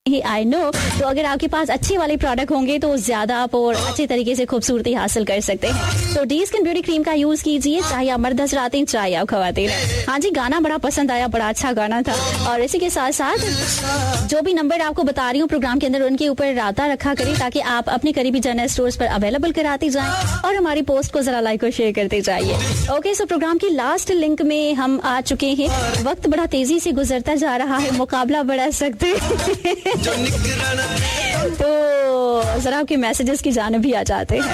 I know. तो अगर आपके पास अच्छे वाले प्रोडक्ट होंगे तो ज्यादा आप और अच्छे तरीके से खूबसूरती हासिल कर सकते हैं। तो डी स्किन ब्यूटी क्रीम का यूज कीजिए, चाहे आप मर्द हजरात हैं चाहे आप खवातीन हैं। हाँ जी, गाना बड़ा पसंद आया, बड़ा अच्छा गाना था। और इसी के साथ साथ जो भी नंबर आपको बता रही हूँ प्रोग्राम के अंदर, उनके ऊपर राता रखा करें ताकि आप अपने करीबी जनरल स्टोर्स पर अवेलेबल कराती जाएं और हमारी पोस्ट को जरा लाइक और शेयर करते जाइए। ओके, सो प्रोग्राम की लास्ट लिंक में हम आ चुके हैं। वक्त बड़ा तेजी से गुजरता जा रहा है, मुकाबला बड़ा सख्त है। तो जरा आपके मैसेजेस की जानिब भी आ जाते हैं।